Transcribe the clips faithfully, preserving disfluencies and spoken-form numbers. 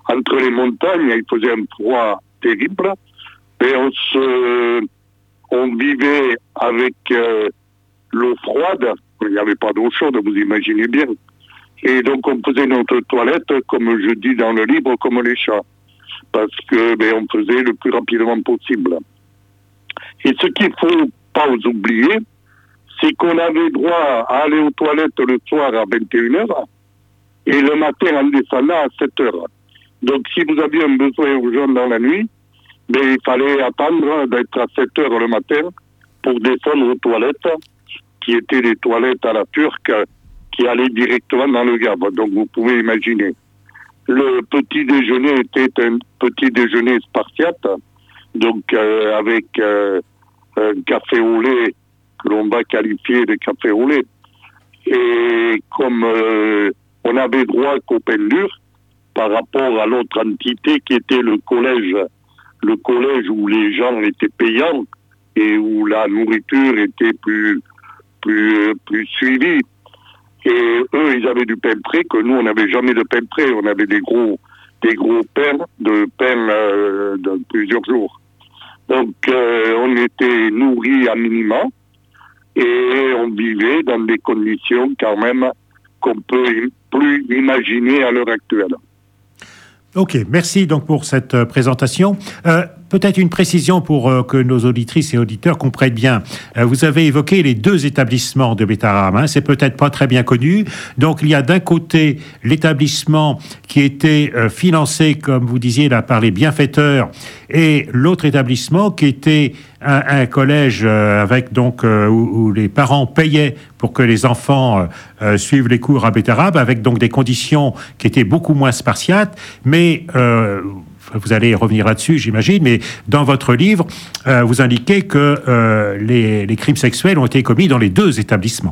entre les montagnes, il faisait un froid terrible, et on se, on vivait avec euh, l'eau froide, il n'y avait pas d'eau chaude, vous imaginez bien. Et donc on faisait notre toilette, comme je dis dans le livre, comme les chats, parce que ben, on faisait le plus rapidement possible. Et ce qu'il faut pas oublier, c'est qu'on avait droit à aller aux toilettes le soir à vingt et une heures et le matin en descendant à sept heures. Donc si vous aviez un besoin urgent dans la nuit, ben, il fallait attendre d'être à sept heures le matin pour descendre aux toilettes, qui étaient des toilettes à la turque, qui allaient directement dans le Gave. Donc vous pouvez imaginer. Le petit déjeuner était un petit déjeuner spartiate, donc euh, avec euh, un café au lait que l'on va qualifier de café au lait. Et comme euh, on avait droit qu'au pain dur par rapport à l'autre entité qui était le collège, le collège où les gens étaient payants et où la nourriture était plus plus plus suivie. Et eux, ils avaient du pain frais que nous, on n'avait jamais de pain frais. On avait des gros des gros pains de pain euh, de plusieurs jours. Donc, euh, on était nourris à minima et on vivait dans des conditions quand même qu'on peut plus imaginer à l'heure actuelle. Ok, merci donc pour cette euh, présentation. Euh, peut-être une précision pour euh, que nos auditrices et auditeurs comprennent bien. Euh, vous avez évoqué les deux établissements de Betaram, hein, c'est peut-être pas très bien connu. Donc il y a d'un côté l'établissement qui était euh, financé, comme vous disiez là, par les bienfaiteurs, et l'autre établissement qui était un, un collège euh, avec donc euh, où, où les parents payaient pour que les enfants euh, euh, suivent les cours à Betaram, avec donc des conditions qui étaient beaucoup moins spartiates, mais euh, vous allez revenir là-dessus, j'imagine, mais dans votre livre, euh, vous indiquez que euh, les, les crimes sexuels ont été commis dans les deux établissements.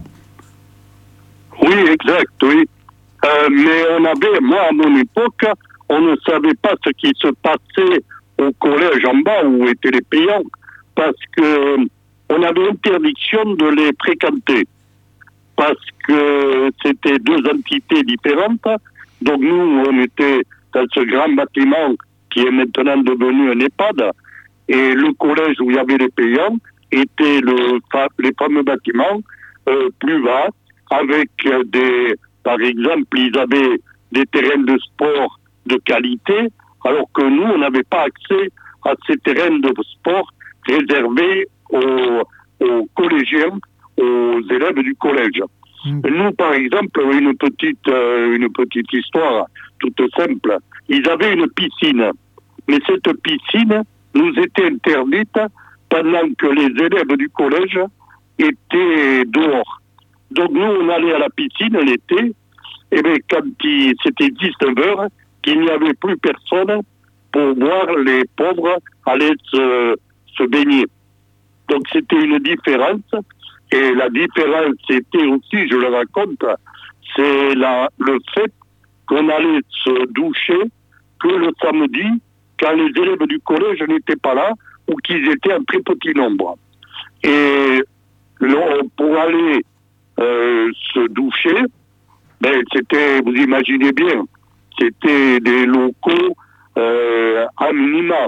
Oui, exact, oui. Euh, mais on avait, moi, à mon époque, on ne savait pas ce qui se passait au collège en bas où étaient les payants, parce que on avait interdiction de les fréquenter, parce que c'était deux entités différentes. Donc nous, on était dans ce grand bâtiment qui est maintenant devenu un EHPAD, et le collège où il y avait les payants était le, les fameux bâtiments euh, plus bas, avec des, par exemple, ils avaient des terrains de sport de qualité, alors que nous, on n'avait pas accès à ces terrains de sport réservés aux, aux collégiens, aux élèves du collège. Mmh. Nous, par exemple, une petite, euh, une petite histoire toute simple. Ils avaient une piscine, mais cette piscine nous était interdite pendant que les élèves du collège étaient dehors. Donc nous, on allait à la piscine l'été, et bien quand il, c'était dix-neuf heures, qu'il n'y avait plus personne pour voir les pauvres aller se, se baigner. Donc c'était une différence, et la différence c'était aussi, je le raconte, c'est la, le fait qu'on allait se doucher que le samedi, quand les élèves du collège n'étaient pas là, ou qu'ils étaient en très petit nombre. Et pour aller euh, se doucher, ben, c'était, vous imaginez bien, c'était des locaux euh, à minima.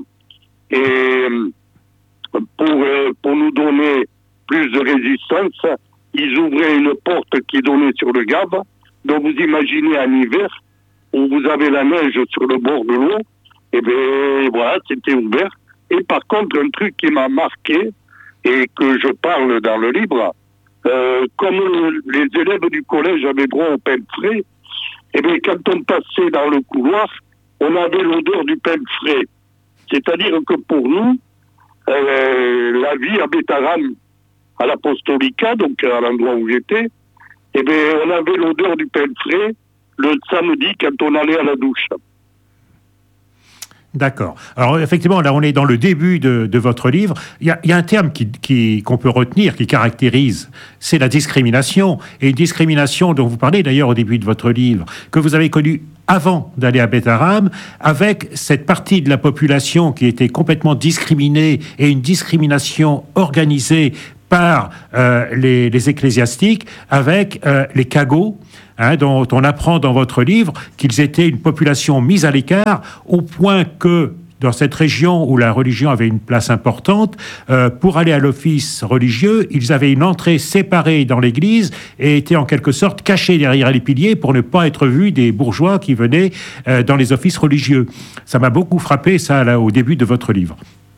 Et pour, euh, pour nous donner plus de résistance, ils ouvraient une porte qui donnait sur le Gave. Donc vous imaginez en hiver, où vous avez la neige sur le bord de l'eau, et bien voilà, c'était ouvert. Et par contre, un truc qui m'a marqué, et que je parle dans le livre, euh, comme les élèves du collège avaient droit au pain frais, et bien quand on passait dans le couloir, on avait l'odeur du pain frais. C'est-à-dire que pour nous, euh, la vie à Betaram, à l'Apostolica, donc à l'endroit où j'étais, et bien on avait l'odeur du pain frais le samedi quand on allait à la douche. D'accord. Alors effectivement, là on est dans le début de, de votre livre. Il y a, il y a un terme qui, qui, qu'on peut retenir, qui caractérise, c'est la discrimination. Et une discrimination dont vous parlez d'ailleurs au début de votre livre, que vous avez connue avant d'aller à Betaram, avec cette partie de la population qui était complètement discriminée, et une discrimination organisée par euh, les, les ecclésiastiques, avec euh, les cagots, hein, dont on apprend dans votre livre qu'ils étaient une population mise à l'écart, au point que, dans cette région où la religion avait une place importante, euh, pour aller à l'office religieux, ils avaient une entrée séparée dans l'église et étaient en quelque sorte cachés derrière les piliers pour ne pas être vus des bourgeois qui venaient euh, dans les offices religieux. Ça m'a beaucoup frappé, ça, là, au début de votre livre.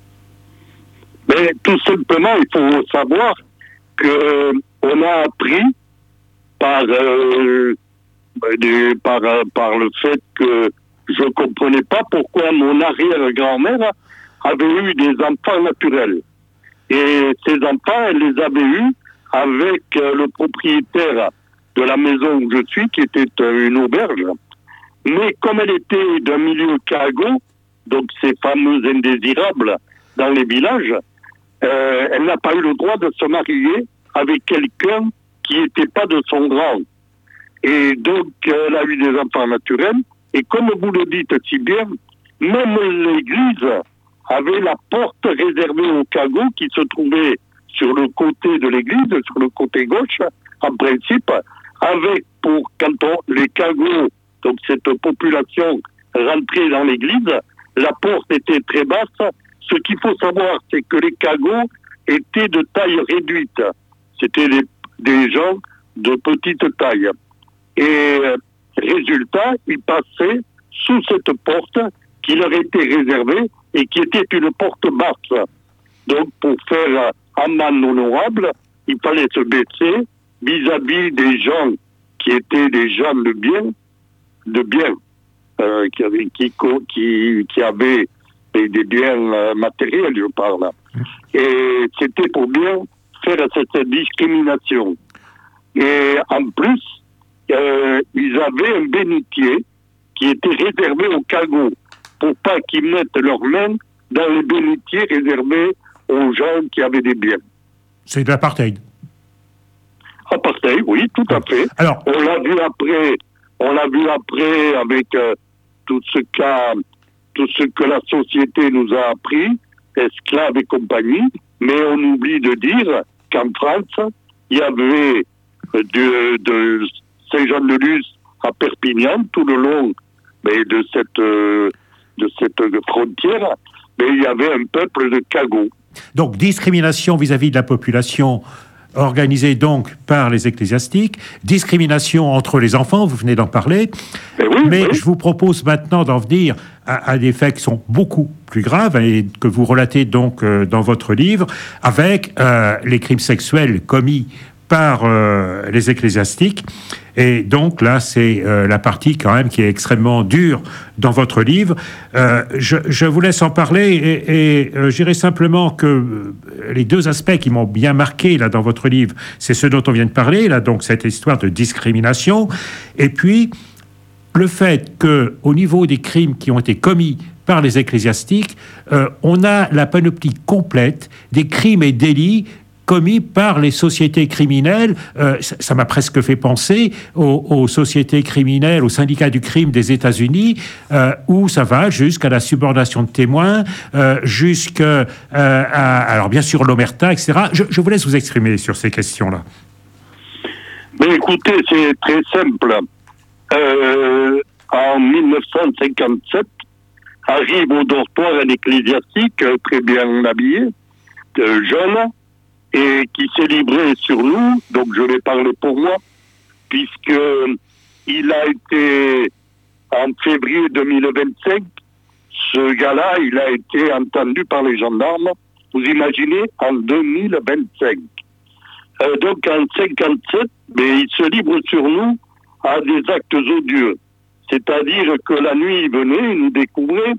Mais tout simplement, il faut savoir que on a appris par, euh, des, par, par le fait que je ne comprenais pas pourquoi mon arrière-grand-mère avait eu des enfants naturels. Et ces enfants, elle les avait eus avec euh, le propriétaire de la maison où je suis, qui était euh, une auberge. Mais comme elle était d'un milieu cargo, donc ces fameux indésirables dans les villages, euh, elle n'a pas eu le droit de se marier avec quelqu'un qui n'était pas de son rang. Et donc, elle a eu des enfants naturels. Et comme vous le dites si bien, même l'église avait la porte réservée aux cagots qui se trouvaient sur le côté de l'église, sur le côté gauche, en principe, avec pour, quand on, les cagots, donc cette population rentrait dans l'église, la porte était très basse. Ce qu'il faut savoir, c'est que les cagots étaient de taille réduite. C'était des, des gens de petite taille. Et résultat, ils passaient sous cette porte qui leur était réservée et qui était une porte basse. Donc, pour faire amende honorable, il fallait se baisser vis-à-vis des gens qui étaient des gens de bien, de bien, euh, qui avaient, qui, qui, qui avaient des, des biens euh, matériels, je parle. Et c'était pour bien faire cette discrimination. Et en plus, Euh, ils avaient un bénitier qui était réservé aux cagots pour pas qu'ils mettent leurs mains dans les bénitiers réservés aux gens qui avaient des biens. C'est de l'apartheid. Apartheid, oui, tout à fait. Alors, on l'a vu après, on l'a vu après avec euh, tout ce qu'a, tout ce que la société nous a appris, esclaves et compagnie, mais on oublie de dire qu'en France, il y avait de, de Saint-Jean-de-Luz à Perpignan, tout le long mais de cette euh, de cette frontière, mais il y avait un peuple de cagots. Donc, discrimination vis-à-vis de la population organisée donc par les ecclésiastiques, discrimination entre les enfants, vous venez d'en parler, mais, oui, mais oui. je vous propose maintenant d'en venir à, à des faits qui sont beaucoup plus graves et que vous relatez donc euh, dans votre livre, avec euh, les crimes sexuels commis par euh, les ecclésiastiques. Et donc là, c'est euh, la partie quand même qui est extrêmement dure dans votre livre. Euh, je, je vous laisse en parler et, et euh, je dirais simplement que les deux aspects qui m'ont bien marqué là dans votre livre, c'est ce dont on vient de parler, là, donc cette histoire de discrimination, et puis le fait qu'au niveau des crimes qui ont été commis par les ecclésiastiques, euh, on a la panoplie complète des crimes et délits commis par les sociétés criminelles. Euh, ça, ça m'a presque fait penser aux, aux sociétés criminelles, aux syndicats du crime des États-Unis, euh, où ça va jusqu'à la subordination de témoins, euh, jusqu'à, euh, à, alors bien sûr, l'omerta, et cetera. Je, je vous laisse vous exprimer sur ces questions-là. Mais écoutez, c'est très simple. Euh, en dix-neuf cent cinquante-sept, arrive au dortoir un ecclésiastique très bien habillé, euh, jeune, et qui s'est livré sur nous, donc je vais parler pour moi, puisque il a été, en février deux mille vingt-cinq, ce gars-là, il a été entendu par les gendarmes, vous imaginez, en deux mille vingt-cinq. Euh, donc en cinquante-sept, mais il se livre sur nous à des actes odieux. C'est-à-dire que la nuit, il venait, il nous découvrait,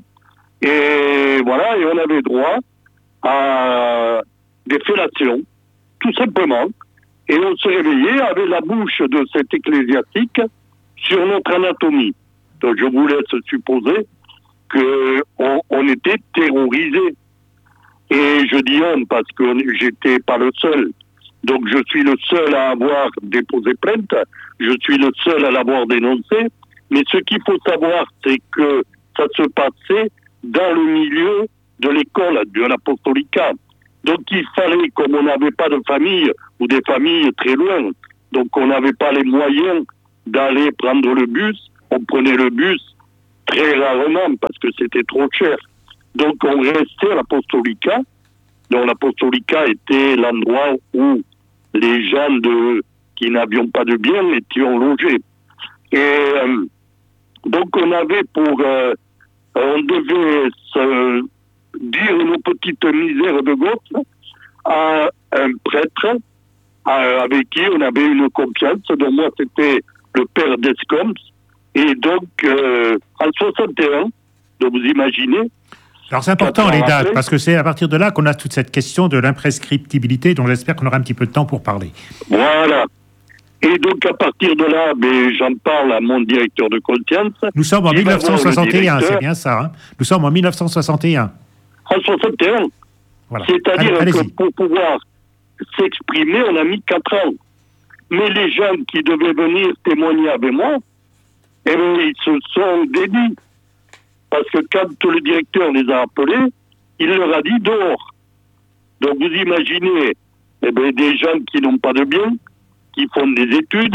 et voilà, et on avait droit à des fellations, tout simplement. Et on se réveillait avec la bouche de cet ecclésiastique sur notre anatomie. Donc je vous laisse supposer qu'on on était terrorisés. Et je dis on parce que j'étais pas le seul. Donc je suis le seul à avoir déposé plainte, je suis le seul à l'avoir dénoncé. Mais ce qu'il faut savoir, c'est que ça se passait dans le milieu de l'école, de l'apostolicat. Donc il fallait, comme on n'avait pas de famille, ou des familles très loin, donc on n'avait pas les moyens d'aller prendre le bus. On prenait le bus très rarement parce que c'était trop cher. Donc on restait à l'Apostolica. Donc l'Apostolica était l'endroit où les gens de, qui n'avions pas de bien étaient logés. Et euh, donc on avait pour... Euh, on devait se dire nos petites misères de gauche à un prêtre à, avec qui on avait une confiance. Donc moi c'était le père d'Escombes. Et donc euh, en soixante et un, donc vous imaginez... Alors c'est important les dates, parce que c'est à partir de là qu'on a toute cette question de l'imprescriptibilité, dont j'espère qu'on aura un petit peu de temps pour parler. Voilà. Et donc à partir de là, ben, j'en parle à mon directeur de confiance. Nous sommes en dix-neuf cent soixante et un, c'est bien ça. Hein. Nous sommes en dix-neuf cent soixante et un. En soixante et un. Voilà. C'est-à-dire Allez, que pour pouvoir s'exprimer, on a mis quatre ans. Mais les gens qui devaient venir témoigner avec moi, eh bien, ils se sont dédits. Parce que quand le directeur les a appelés, il leur a dit dehors. Donc vous imaginez eh bien, des gens qui n'ont pas de bien, qui font des études,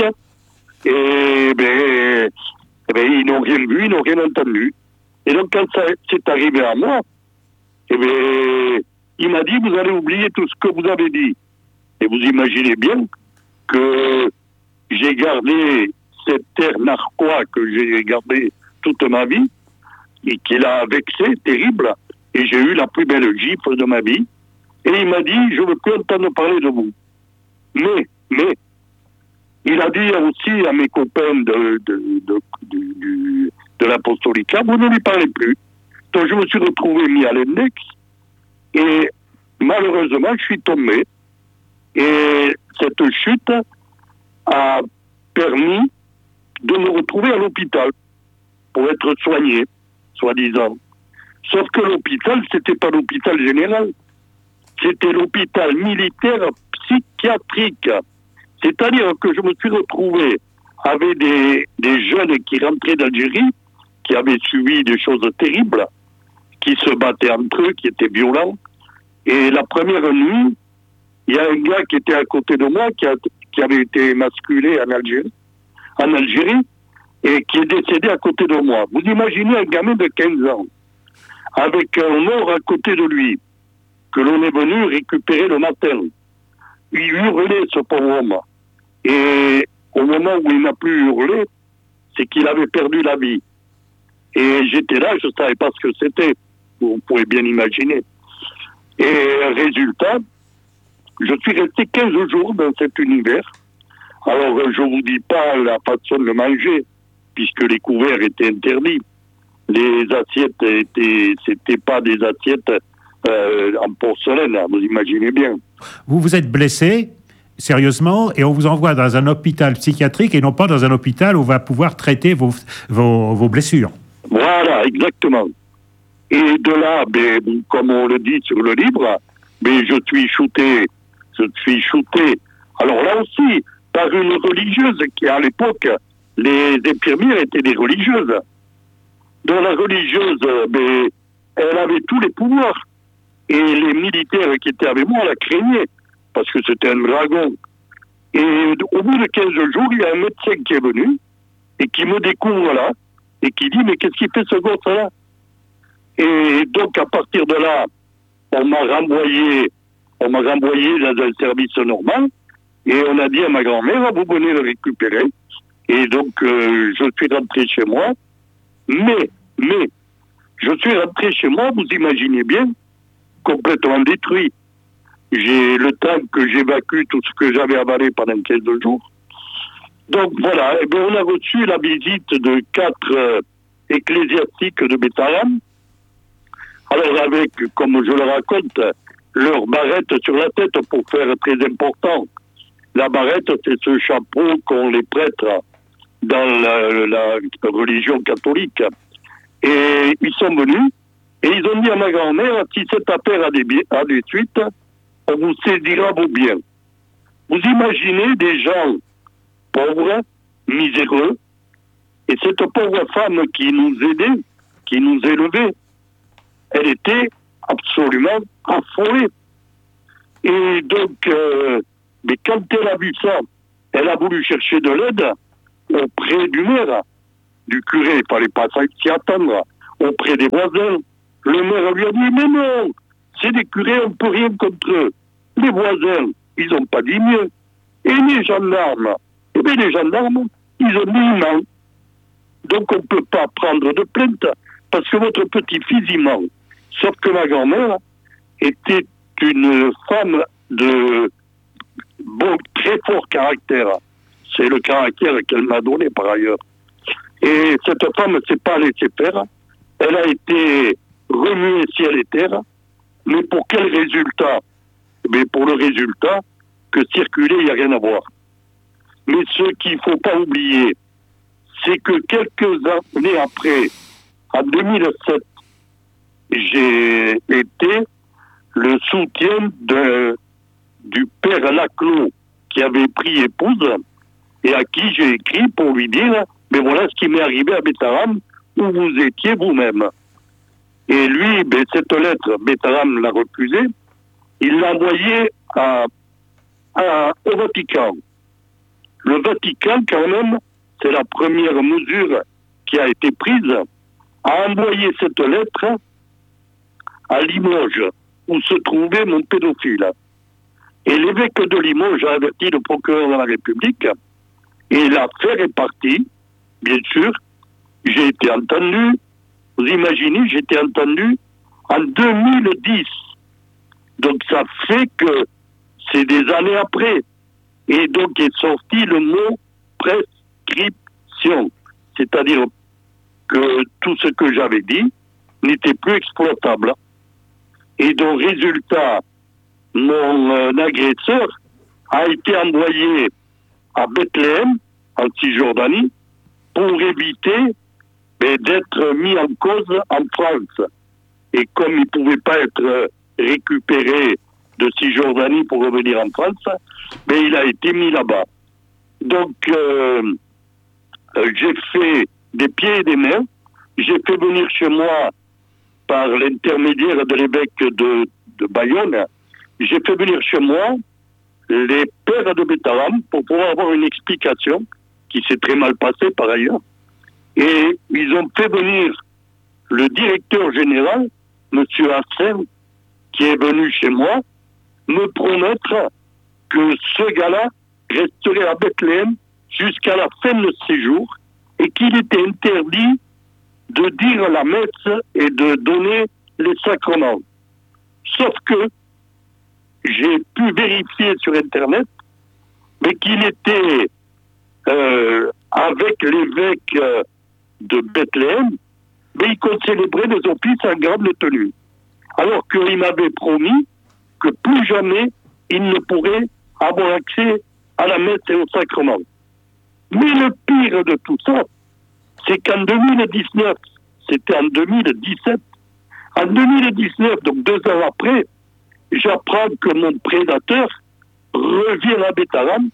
et ben, eh ben, ils n'ont rien vu, ils n'ont rien entendu. Et donc quand ça c'est arrivé à moi, eh ben, il m'a dit, vous allez oublier tout ce que vous avez dit. Et vous imaginez bien que j'ai gardé cet air narquois que j'ai gardé toute ma vie, et qui l'a vexé, terrible, et j'ai eu la plus belle gifle de ma vie. Et il m'a dit, je veux plus entendre parler de vous. Mais, mais, il a dit aussi à mes copains de, de, de, de, de l'Apostolica, vous ne lui parlez plus. Donc je me suis retrouvé mis à l'index, et malheureusement, je suis tombé. Et cette chute a permis de me retrouver à l'hôpital pour être soigné, soi-disant. Sauf que l'hôpital, c'était pas l'hôpital général. C'était l'hôpital militaire psychiatrique. C'est-à-dire que je me suis retrouvé avec des, des jeunes qui rentraient d'Algérie, qui avaient subi des choses terribles, qui se battaient entre eux, qui étaient violents. Et la première nuit, il y a un gars qui était à côté de moi, qui, a, qui avait été émasculé en Algérie, en Algérie, et qui est décédé à côté de moi. Vous imaginez un gamin de quinze ans, avec un mort à côté de lui, que l'on est venu récupérer le matin. Il hurlait, ce pauvre homme. Et au moment où il n'a plus hurlé, c'est qu'il avait perdu la vie. Et j'étais là, je ne savais pas ce que c'était. Vous pouvez bien imaginer. Et résultat, je suis resté quinze jours dans cet univers. Alors, je ne vous dis pas la façon de le manger, puisque les couverts étaient interdits. Les assiettes étaient, c'était pas des assiettes euh, en porcelaine, vous imaginez bien. Vous vous êtes blessé, sérieusement, et on vous envoie dans un hôpital psychiatrique et non pas dans un hôpital où on va pouvoir traiter vos, vos, vos blessures. Voilà, exactement. Et de là, ben, comme on le dit sur le livre, ben, je suis shooté, je suis shooté. Alors là aussi, par une religieuse qui, à l'époque, les infirmières étaient des religieuses. Donc la religieuse, ben, elle avait tous les pouvoirs. Et les militaires qui étaient avec moi la craignaient, parce que c'était un dragon. Et au bout de quinze jours, il y a un médecin qui est venu, et qui me découvre là, et qui dit, mais qu'est-ce qu'il fait ce gosse-là? Et donc, à partir de là, on m'a renvoyé, on m'a renvoyé dans un service normal, et on a dit à ma grand-mère, vous venez le récupérer. Et donc, euh, je suis rentré chez moi, mais, mais, je suis rentré chez moi, vous imaginez bien, complètement détruit. J'ai le temps que j'évacue tout ce que j'avais avalé pendant quinze jours. Donc voilà, eh bien, on a reçu la visite de quatre euh, ecclésiastiques de Bétharram. Alors avec, comme je le raconte, leur barrette sur la tête pour faire très important. La barrette, c'est ce chapeau qu'ont les prêtres dans la, la religion catholique. Et ils sont venus, et ils ont dit à ma grand-mère, si cette affaire a des, a des suites, on vous saisira vos biens. Vous imaginez des gens pauvres, miséreux, et cette pauvre femme qui nous aidait, qui nous élevait, elle était absolument affolée. Et donc, euh, mais quand elle a vu ça, elle a voulu chercher de l'aide, auprès du maire, du curé, il ne fallait pas s'y attendre, auprès des voisins. Le maire lui a dit, mais non, c'est des curés, on ne peut rien contre eux. Les voisins, ils n'ont pas dit mieux. Et les gendarmes, eh bien les gendarmes, ils ont dit non. Donc on ne peut pas prendre de plainte, parce que votre petit-fils, il ment. Sauf que ma grand-mère était une femme de bon, très fort caractère. C'est le caractère qu'elle m'a donné par ailleurs. Et cette femme ne s'est pas laissée faire. Elle a été remuée ciel et terre. Mais pour quel résultat? Mais pour le résultat que circuler, il n'y a rien à voir. Mais ce qu'il ne faut pas oublier, c'est que quelques années après, en deux mille sept, j'ai été le soutien de, du père Laclos qui avait pris épouse et à qui j'ai écrit pour lui dire « Mais voilà ce qui m'est arrivé à Bétaram, où vous étiez vous-même. » Et lui, ben, cette lettre, Bétaram l'a refusée, il l'a envoyée à, à, au Vatican. Le Vatican, quand même, c'est la première mesure qui a été prise, a envoyé cette lettre à Limoges, où se trouvait mon pédophile. Et l'évêque de Limoges a averti le procureur de la République, et l'affaire est partie, bien sûr. J'ai été entendu, vous imaginez, j'ai été entendu en deux mille dix. Donc ça fait que c'est des années après. Et donc est sorti le mot prescription. C'est-à-dire que tout ce que j'avais dit n'était plus exploitable. Et donc, résultat, mon euh, agresseur a été envoyé à Bethléem, en Cisjordanie, pour éviter mais, d'être mis en cause en France. Et comme il ne pouvait pas être récupéré de Cisjordanie pour revenir en France, mais il a été mis là-bas. Donc, euh, euh, j'ai fait des pieds et des mains. J'ai fait venir chez moi, par l'intermédiaire de l'évêque de, de Bayonne, j'ai fait venir chez moi les pères de Bétaram pour pouvoir avoir une explication, qui s'est très mal passée par ailleurs. Et ils ont fait venir le directeur général, M. Hassan, qui est venu chez moi, me promettre que ce gars-là resterait à Bethléem jusqu'à la fin de séjour et qu'il était interdit de dire la messe et de donner les sacrements. Sauf que j'ai pu vérifier sur Internet, mais qu'il était euh, avec l'évêque de Bethléem, mais il compte célébrer des offices en grande tenue. Alors qu'il m'avait promis que plus jamais il ne pourrait avoir accès à la messe et au sacrement. Mais le pire de tout ça, c'est qu'en deux mille dix-neuf, c'était en deux mille dix-sept, en deux mille dix-neuf, donc deux ans après, j'apprends que mon prédateur revient à Bétaram,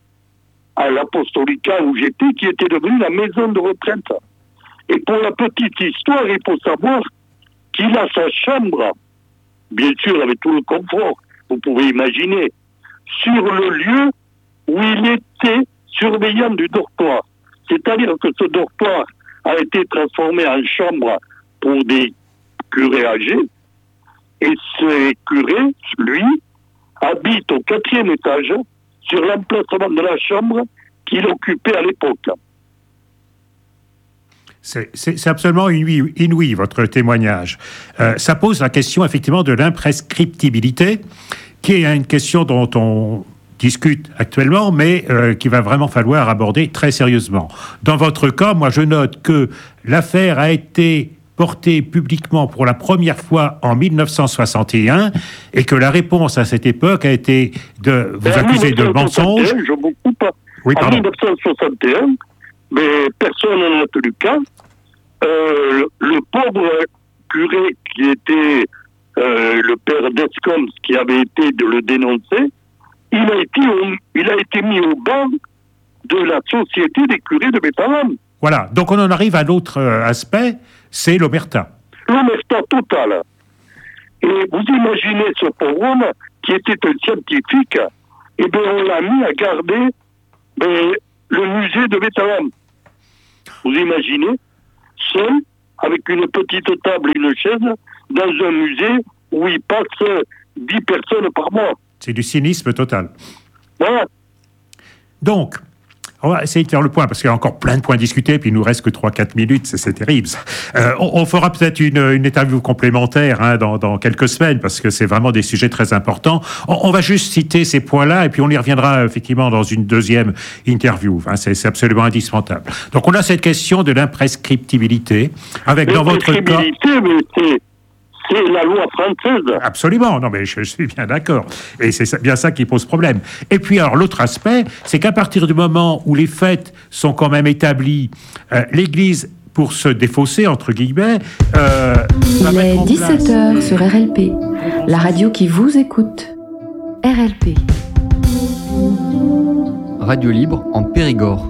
à l'apostolicat où j'étais, qui était devenu la maison de retraite. Et pour la petite histoire, il faut savoir qu'il a sa chambre, bien sûr avec tout le confort, vous pouvez imaginer, sur le lieu où il était surveillant du dortoir. C'est-à-dire que ce dortoir a été transformé en chambre pour des curés âgés, et ce curé, lui, habite au quatrième étage, sur l'emplacement de la chambre qu'il occupait à l'époque. C'est, c'est, c'est absolument inouï, inouï votre témoignage. Euh, ça pose la question effectivement de l'imprescriptibilité, qui est une question dont on discute actuellement, mais euh, qu'il va vraiment falloir aborder très sérieusement. Dans votre cas, moi je note que l'affaire a été portée publiquement pour la première fois en mille neuf cent soixante et un et que la réponse à cette époque a été de vous accuser de mensonge. Je vous coupe. Oui, en mille neuf cent soixante et un, mais personne n'en a tenu cas. Euh, le pauvre curé qui était euh, le père d'Escoms, qui avait été de le dénoncer, il a été, il a été mis au banc de la société des curés de Bétaram. Voilà, donc on en arrive à l'autre euh, aspect, c'est l'omerta. L'omerta totale. Et vous imaginez ce pauvre homme qui était un scientifique, et bien on l'a mis à garder ben, le musée de Bétarame. Vous imaginez, seul, avec une petite table et une chaise, dans un musée où il passe dix personnes par mois. C'est du cynisme total. Voilà. Donc, on va essayer de faire le point, parce qu'il y a encore plein de points à discuter, puis il nous reste que trois quatre minutes, c'est, c'est terrible. Euh, on, on fera peut-être une, une interview complémentaire hein, dans, dans quelques semaines, parce que c'est vraiment des sujets très importants. On, on va juste citer ces points-là, et puis on y reviendra effectivement dans une deuxième interview. Hein, c'est, c'est absolument indispensable. Donc on a cette question de l'imprescriptibilité, avec dans votre cas... Mais c'est... C'est la loi française. Absolument, non mais je, je suis bien d'accord. Et c'est bien ça qui pose problème. Et puis alors l'autre aspect, c'est qu'à partir du moment où les fêtes sont quand même établies, euh, l'Église, pour se défausser, entre guillemets... Euh, Il est dix-sept heures sur R L P, la radio qui vous écoute. R L P. Radio libre en Périgord.